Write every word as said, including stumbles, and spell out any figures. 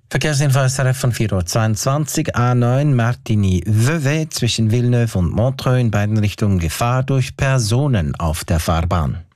Verkehrsinfo S R F von vier Uhr zweiundzwanzig, A neun Martigny-Vevey zwischen Villeneuve und Montreux in beiden Richtungen Gefahr durch Personen auf der Fahrbahn.